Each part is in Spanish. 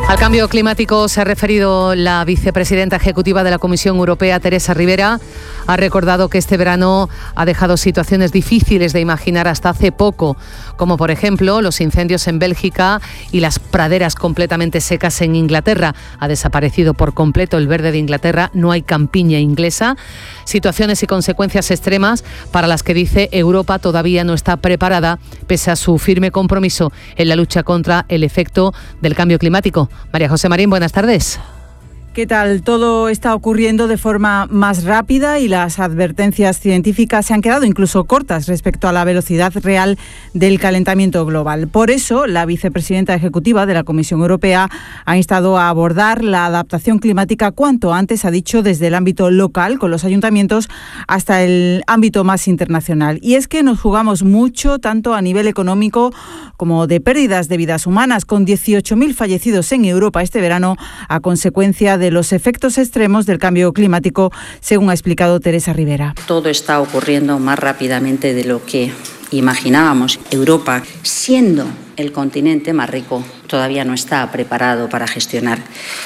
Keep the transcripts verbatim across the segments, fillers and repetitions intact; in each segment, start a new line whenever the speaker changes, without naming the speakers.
Al cambio climático se ha referido la vicepresidenta ejecutiva de la Comisión Europea, Teresa Ribera. Ha recordado que este verano ha dejado situaciones difíciles de imaginar hasta hace poco, como por ejemplo los incendios en Bélgica y las praderas completamente secas en Inglaterra. Ha desaparecido por completo el verde de Inglaterra, no hay campiña inglesa. Situaciones y consecuencias extremas para las que dice Europa todavía no está preparada, pese a su firme compromiso en la lucha contra el efecto del cambio climático. María José Marín, buenas tardes.
¿Qué tal? Todo está ocurriendo de forma más rápida y las advertencias científicas se han quedado incluso cortas respecto a la velocidad real del calentamiento global. Por eso, la vicepresidenta ejecutiva de la Comisión Europea ha instado a abordar la adaptación climática cuanto antes, ha dicho, desde el ámbito local, con los ayuntamientos, hasta el ámbito más internacional. Y es que nos jugamos mucho, tanto a nivel económico como de pérdidas de vidas humanas, con dieciocho mil fallecidos en Europa este verano a consecuencia de de los efectos extremos del cambio climático, según ha explicado Teresa Ribera.
Todo está ocurriendo más rápidamente de lo que imaginábamos. Europa, siendo el continente más rico, todavía no está preparado para gestionar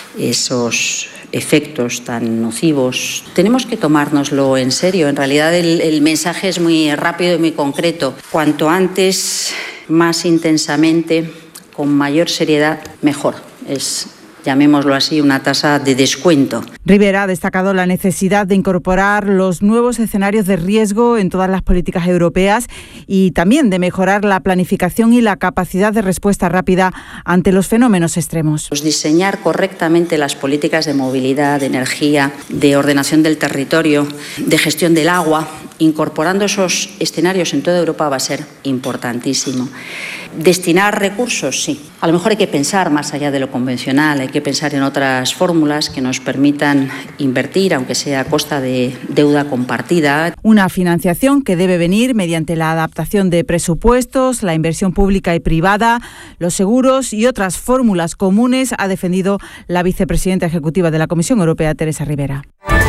esos efectos tan nocivos. Tenemos que tomárnoslo en serio. En realidad el, el mensaje es muy rápido y muy concreto. Cuanto antes, más intensamente, con mayor seriedad, mejor. Es, llamémoslo así, una tasa de descuento.
Ribera ha destacado la necesidad de incorporar los nuevos escenarios de riesgo en todas las políticas europeas y también de mejorar la planificación y la capacidad de respuesta rápida ante los fenómenos extremos.
Pues diseñar correctamente las políticas de movilidad, de energía, de ordenación del territorio, de gestión del agua, incorporando esos escenarios en toda Europa va a ser importantísimo. Destinar recursos, sí. A lo mejor hay que pensar más allá de lo convencional, hay que pensar en otras fórmulas que nos permitan invertir, aunque sea a costa de deuda compartida.
Una financiación que debe venir mediante la adaptación de presupuestos, la inversión pública y privada, los seguros y otras fórmulas comunes, ha defendido la vicepresidenta ejecutiva de la Comisión Europea, Teresa Ribera.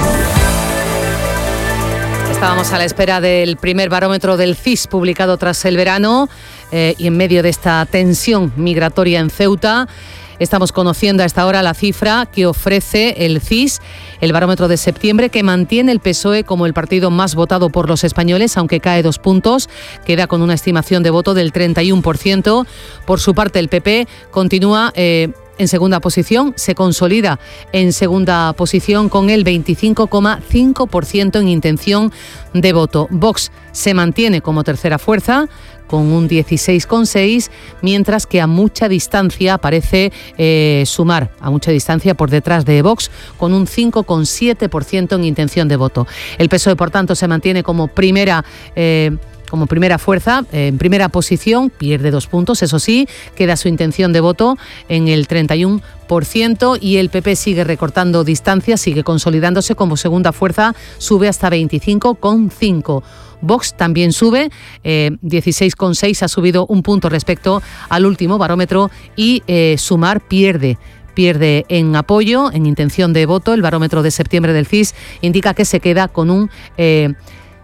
Estábamos a la espera del primer barómetro del C I S publicado tras el verano eh, y en medio de esta tensión migratoria en Ceuta. Estamos conociendo a esta hora la cifra que ofrece el C I S, el barómetro de septiembre, que mantiene el P S O E como el partido más votado por los españoles, aunque cae dos puntos, queda con una estimación de voto del treinta y uno por ciento. Por su parte, el P P continúa eh, en segunda posición, se consolida en segunda posición con el veinticinco coma cinco por ciento en intención de voto. Vox se mantiene como tercera fuerza con un dieciséis coma seis, mientras que a mucha distancia parece eh, Sumar, a mucha distancia por detrás de Vox, con un cinco coma siete por ciento en intención de voto. El P S O E, por tanto, se mantiene como primera eh, como primera fuerza, eh, en primera posición, pierde dos puntos, eso sí, queda su intención de voto en el treinta y uno por ciento y el P P sigue recortando distancias, sigue consolidándose como segunda fuerza, sube hasta veinticinco coma cinco. Vox también sube, eh, dieciséis coma seis, ha subido un punto respecto al último barómetro y eh, Sumar pierde. Pierde en apoyo, en intención de voto. El barómetro de septiembre del C I S indica que se queda con un eh,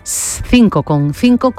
cinco coma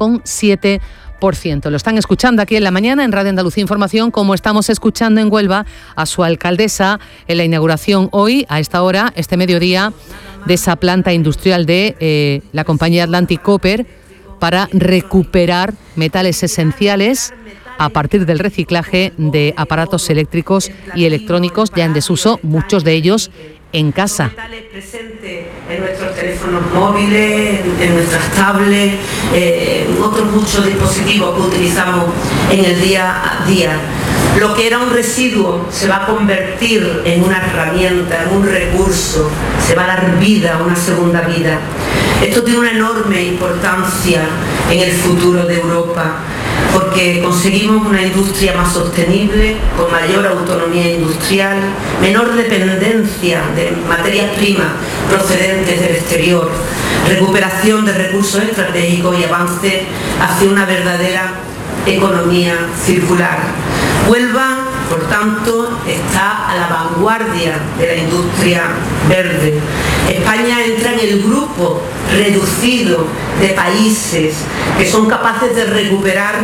siete por ciento. Lo están escuchando aquí en la mañana en Radio Andalucía Información, como estamos escuchando en Huelva a su alcaldesa en la inauguración hoy, a esta hora, este mediodía, de esa planta industrial de eh, la compañía Atlantic Copper para recuperar metales esenciales a partir del reciclaje de aparatos eléctricos y electrónicos ya en desuso, muchos de ellos en casa.
Metales presentes en nuestros teléfonos móviles, en nuestras tablets, eh, en otros muchos dispositivos que utilizamos en el día a día. Lo que era un residuo se va a convertir en una herramienta, en un recurso, se va a dar vida, una segunda vida. Esto tiene una enorme importancia en el futuro de Europa, porque conseguimos una industria más sostenible, con mayor autonomía industrial, menor dependencia de materias primas procedentes del exterior, recuperación de recursos estratégicos y avance hacia una verdadera economía circular. Huelva, por tanto, está a la vanguardia de la industria verde. España entra en el grupo reducido de países que son capaces de recuperar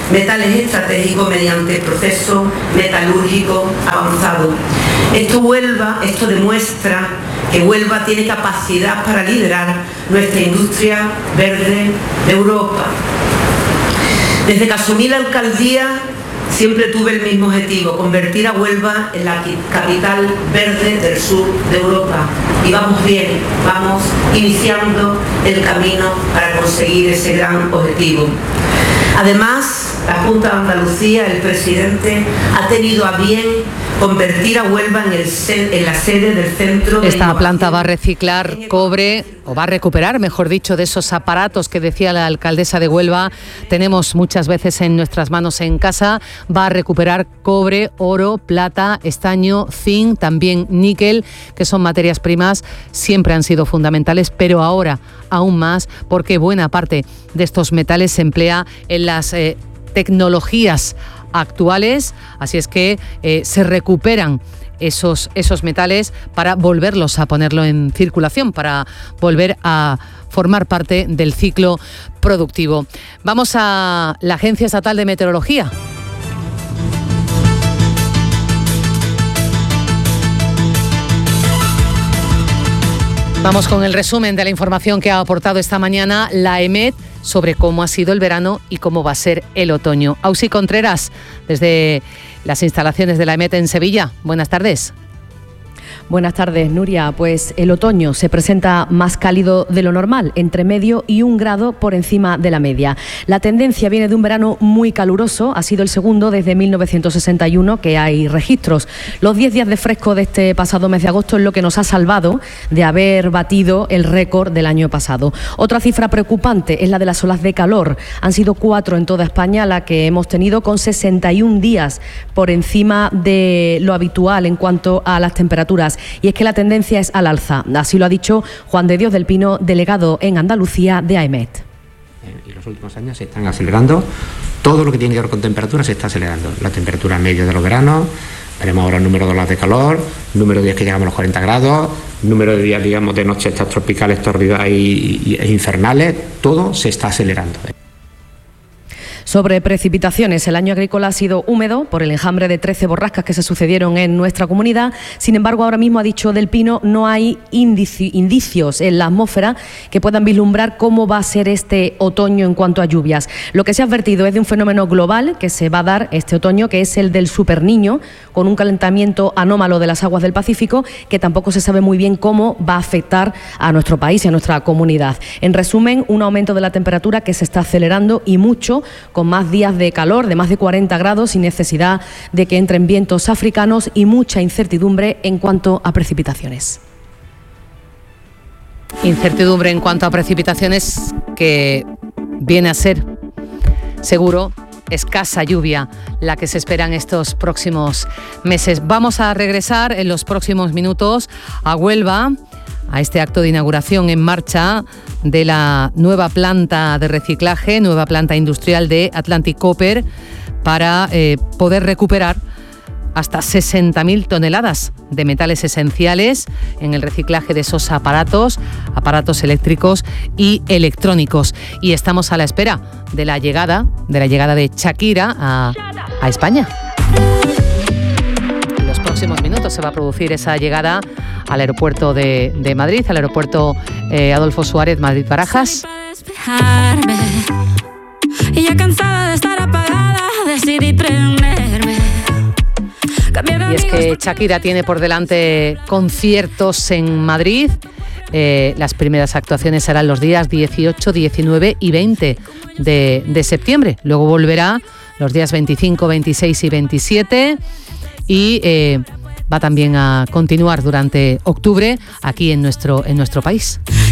metales estratégicos mediante procesos metalúrgicos avanzados. Esto Huelva, esto demuestra que Huelva tiene capacidad para liderar nuestra industria verde de Europa. Desde que asumí la alcaldía siempre tuve el mismo objetivo, convertir a Huelva en la capital verde del sur de Europa. Y vamos bien, vamos iniciando el camino para conseguir ese gran objetivo. Además, la Junta de Andalucía, el presidente, ha tenido a bien convertir a Huelva en, el, en la sede del centro de
Esta planta va a reciclar cobre, o va a recuperar, mejor dicho, de esos aparatos que decía la alcaldesa de Huelva, tenemos muchas veces en nuestras manos en casa. Va a recuperar cobre, oro, plata, estaño, zinc, también níquel, que son materias primas, siempre han sido fundamentales, pero ahora aún más, porque buena parte de estos metales se emplea en las eh, tecnologías actuales, así es que eh, se recuperan esos, esos metales para volverlos a ponerlo en circulación, para volver a formar parte del ciclo productivo. Vamos a la Agencia Estatal de Meteorología. Vamos con el resumen de la información que ha aportado esta mañana la EMET sobre cómo ha sido el verano y cómo va a ser el otoño. Ausi Contreras, desde las instalaciones de la EMET en Sevilla. Buenas tardes.
Buenas tardes, Nuria. Pues el otoño se presenta más cálido de lo normal, entre medio y un grado por encima de la media. La tendencia viene de un verano muy caluroso, ha sido el segundo desde mil novecientos sesenta y uno que hay registros. Los diez días de fresco de este pasado mes de agosto es lo que nos ha salvado de haber batido el récord del año pasado. Otra cifra preocupante es la de las olas de calor. Han sido cuatro en toda España la que hemos tenido, con sesenta y un días por encima de lo habitual en cuanto a las temperaturas. Y es que la tendencia es al alza. Así lo ha dicho Juan de Dios del Pino, delegado en Andalucía de AEMET.
En los últimos años se están acelerando. Todo lo que tiene que ver con temperatura se está acelerando. La temperatura media de los veranos, veremos ahora el número de olas de calor, número de días que llegamos a los cuarenta grados, número de días, digamos, de noches estas tropicales, tórridas y, y, e infernales. Todo se está acelerando.
Sobre precipitaciones, el año agrícola ha sido húmedo por el enjambre de trece borrascas que se sucedieron en nuestra comunidad. Sin embargo, ahora mismo, ha dicho Del Pino, no hay indici- indicios en la atmósfera que puedan vislumbrar cómo va a ser este otoño en cuanto a lluvias. Lo que se ha advertido es de un fenómeno global que se va a dar este otoño, que es el del superniño, con un calentamiento anómalo de las aguas del Pacífico, que tampoco se sabe muy bien cómo va a afectar a nuestro país y a nuestra comunidad. En resumen, un aumento de la temperatura que se está acelerando y mucho, con más días de calor, de más de cuarenta grados, sin necesidad de que entren vientos africanos y mucha incertidumbre en cuanto a precipitaciones.
Incertidumbre en cuanto a precipitaciones que viene a ser, seguro, escasa lluvia la que se espera en estos próximos meses. Vamos a regresar en los próximos minutos a Huelva, a este acto de inauguración en marcha de la nueva planta de reciclaje, nueva planta industrial de Atlantic Copper, para eh, poder recuperar hasta sesenta mil toneladas de metales esenciales en el reciclaje de esos aparatos, aparatos eléctricos y electrónicos. Y estamos a la espera de la llegada, de la llegada de Shakira a, a España. En los próximos minutos se va a producir esa llegada al aeropuerto de, de Madrid, al aeropuerto eh, Adolfo Suárez, Madrid-Barajas. Y ya cansada de estar apagada, decidí prenderme. Y es que Shakira tiene por delante conciertos en Madrid. Eh, las primeras actuaciones serán los días dieciocho, diecinueve y veinte de, de septiembre. Luego volverá los días veinticinco, veintiséis y veintisiete. Y eh, va también a continuar durante octubre aquí en nuestro, en nuestro país.